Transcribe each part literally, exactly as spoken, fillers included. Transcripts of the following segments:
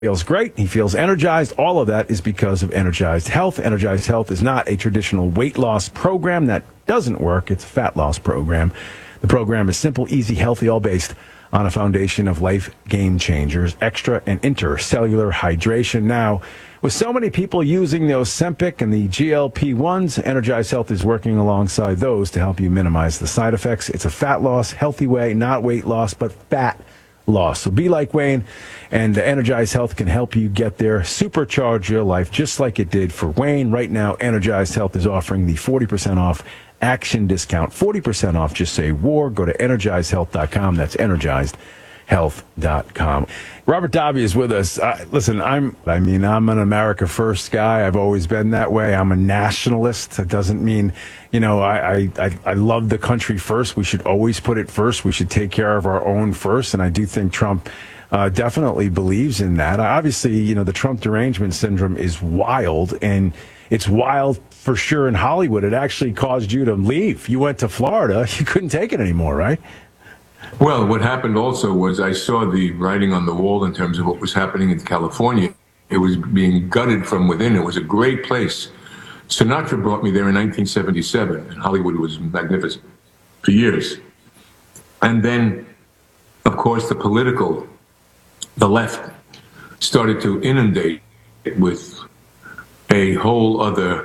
feels great. He feels energized. All of that is because of Energized Health. Energized Health is not a traditional weight loss program. That doesn't work. It's a fat loss program. The program is simple, easy, healthy, all based on a foundation of life game changers, extra and intercellular hydration. Now, with so many people using the Ozempic and the G L P ones, Energized Health is working alongside those to help you minimize the side effects. It's a fat loss, healthy way, not weight loss, but fat loss. So be like Wayne, and uh, Energized Health can help you get there, supercharge your life just like it did for Wayne. Right now, Energized Health is offering the forty percent off action discount. forty percent off, just say WAR. Go to energized health dot com. That's energized health dot com. Robert Davi is with us. Uh, listen, I'm, I mean, I'm an America First guy. I've always been that way. I'm a nationalist. That doesn't mean, you know, I, I, I love the country first. We should always put it first. We should take care of our own first. And I do think Trump uh, definitely believes in that. Obviously, you know, the Trump derangement syndrome is wild, and it's wild for sure in Hollywood. It actually caused you to leave. You went to Florida. You couldn't take it anymore, right? Well, what happened also was I saw the writing on the wall in terms of what was happening in California. It was being gutted from within. It was a great place. Sinatra brought me there in nineteen seventy-seven, and Hollywood was magnificent for years. And then, of course, the political, the left, started to inundate it with a whole other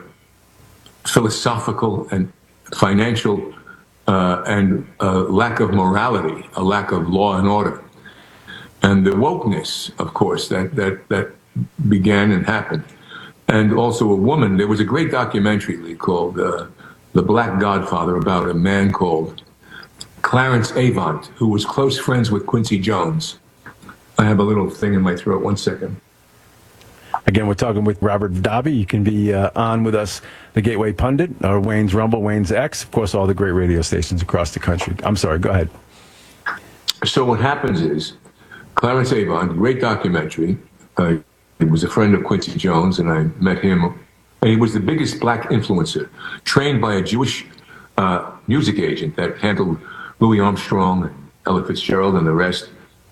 philosophical and financial uh, and uh, lack of morality, a lack of law and order. And the wokeness, of course, that, that, that began and happened. And also a woman, there was a great documentary called uh, The Black Godfather about a man called Clarence Avant, who was close friends with Quincy Jones. I have a little thing in my throat, one second. Again, we're talking with Robert Davi. You can be uh, on with us, the Gateway Pundit, or Wayne's Rumble, Wayne's X, of course, all the great radio stations across the country. I'm sorry, go ahead. So what happens is, Clarence Avant, great documentary. Uh, he was a friend of Quincy Jones, and I met him. And he was the biggest black influencer, trained by a Jewish uh, music agent that handled Louis Armstrong, Ella Fitzgerald, and the rest.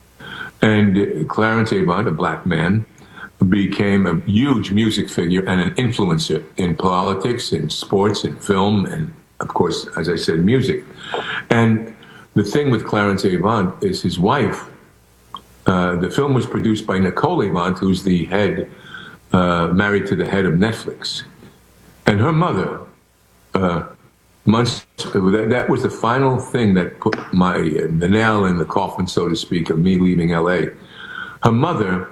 And uh, Clarence Avant, a black man, became a huge music figure and an influencer in politics, in sports, in film, and of course, as I said, music. And the thing with Clarence Avant is his wife. Uh, the film was produced by Nicole Avant, who's the head, uh, married to the head of Netflix. And her mother, uh, months, that, that was the final thing that put my, uh, the nail in the coffin, so to speak, of me leaving L A. Her mother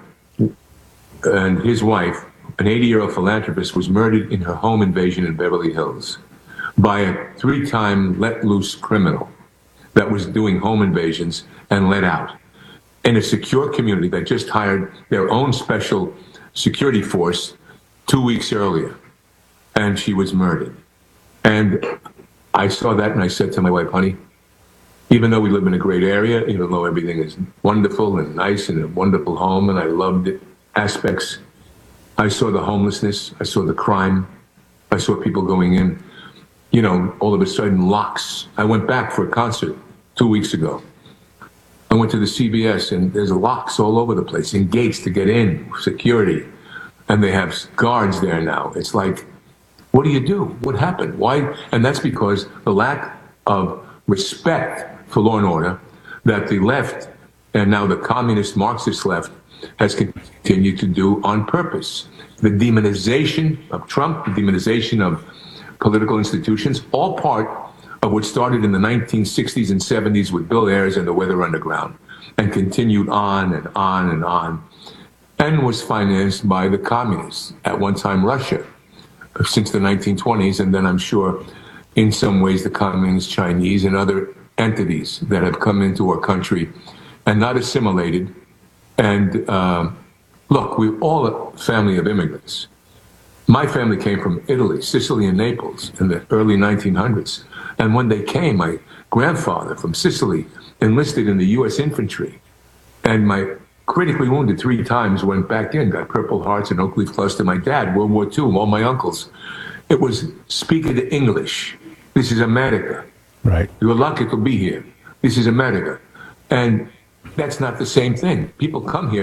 and his wife, an eighty-year-old philanthropist, was murdered in her home invasion in Beverly Hills by a three-time let-loose criminal that was doing home invasions and let out in a secure community that just hired their own special security force two weeks earlier. And she was murdered. And I saw that and I said to my wife, honey, even though we live in a great area, even though everything is wonderful and nice and a wonderful home, and I loved it, aspects. I saw the homelessness. I saw the crime. I saw people going in, you know, all of a sudden locks. I went back for a concert two weeks ago. I went to the C B S and there's locks all over the place and gates to get in, security. And they have guards there now. It's like, what do you do? What happened? Why? And that's because the lack of respect for law and order that the left and now the communist Marxist left has continued to do on purpose. The demonization of Trump, the demonization of political institutions, all part of what started in the nineteen sixties and seventies with Bill Ayers and the Weather Underground, and continued on and on and on, and was financed by the communists, at one time Russia, since the nineteen twenties, and then I'm sure in some ways the communist Chinese and other entities that have come into our country and not assimilated. And uh, look, we're all a family of immigrants. My family came from Italy, Sicily, and Naples in the early nineteen hundreds. And when they came, my grandfather from Sicily enlisted in the U S infantry. And my critically wounded three times went back in, got Purple Hearts and Oak Leaf Cluster. My dad, World War Two, all my uncles. It was speaking the English. This is America. Right. You're lucky to be here. This is America. And that's not the same thing. People come here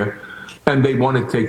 and they want to take